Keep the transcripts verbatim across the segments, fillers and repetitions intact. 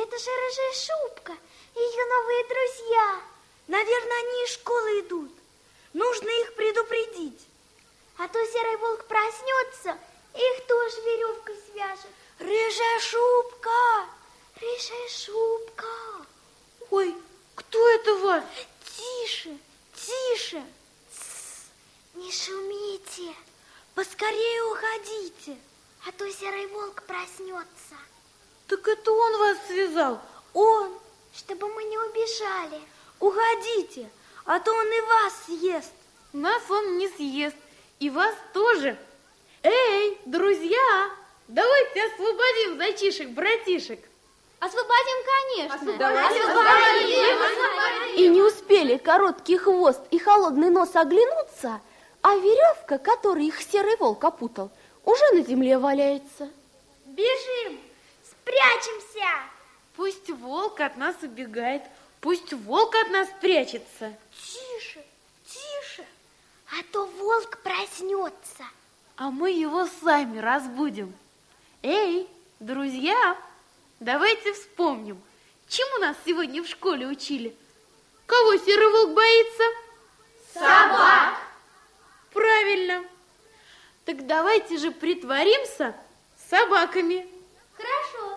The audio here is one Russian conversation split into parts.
это же Рыжая Шубка и ее новые друзья. Наверное, они из школы идут. Нужно их предупредить. А то Серый Волк проснется, их тоже веревкой свяжет. Рыжая Шубка! Рыжая Шубка! Ой, кто это вас? Тише, тише! Тс, не шумите! Поскорее уходите! А то Серый Волк проснется. Так это он вас связал? Он? Чтобы мы не убежали. Уходите, а то он и вас съест. Нас он не съест, и вас тоже. Эй, друзья, давайте освободим зайчишек-братишек. Освободим, конечно. Освободим. И не успели короткий хвост и холодный нос оглянуться, а веревка, которой их Серый Волк опутал, уже на земле валяется. Бежим, спрячемся. Пусть волк от нас убегает, пусть волк от нас прячется. Тише, тише, а то волк проснется. А мы его сами разбудим. Эй, друзья, давайте вспомним, чему нас сегодня в школе учили. Кого Серый Волк боится? Собак. Правильно. Так давайте же притворимся собаками. Хорошо.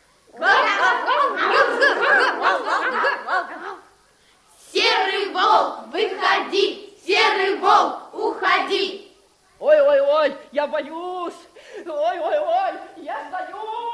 Серый волк, выходи! Серый волк, уходи! Ой-ой-ой, я боюсь! Ой-ой-ой, я боюсь!